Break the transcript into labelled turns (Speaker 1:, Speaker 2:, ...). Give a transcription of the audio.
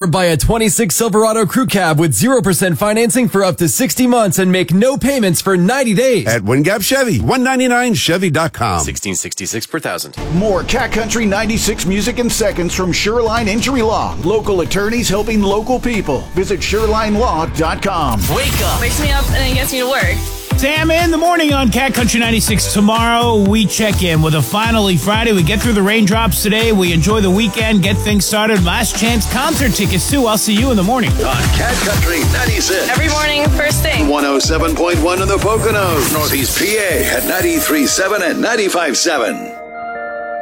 Speaker 1: Buy a 26 Silverado Crew Cab with 0% financing for up to 60 months and make no payments for 90 days.
Speaker 2: At Wingap Chevy, 199chevy.com.
Speaker 3: $16.66 per thousand.
Speaker 4: More Cat Country 96 music in seconds from Shoreline Injury Law. Local attorneys helping local people. Visit ShorelineLaw.com.
Speaker 5: Wake up.
Speaker 6: Wakes me up and then gets me to work.
Speaker 5: Sam in the morning on Cat Country 96. Tomorrow we check in with a Finally Friday. We get through the raindrops today. We enjoy the weekend, get things started. Last chance concert tickets too. I'll see you in the morning.
Speaker 7: On Cat Country 96.
Speaker 6: Every morning, first thing.
Speaker 7: 107.1 in the Poconos. Northeast PA at 93.7 and 95.7.